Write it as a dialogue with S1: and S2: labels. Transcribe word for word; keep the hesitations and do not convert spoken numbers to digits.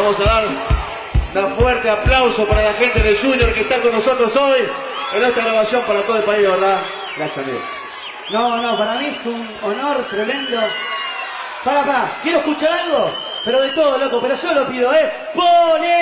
S1: Vamos a dar un fuerte aplauso para la gente de Junior que está con nosotros hoy en esta grabación para todo el país, ¿verdad? Gracias, amigo.
S2: No, no, para mí es un honor tremendo. Para, para, quiero escuchar algo, pero de todo, loco, pero yo lo pido, ¿eh? ¡Pone!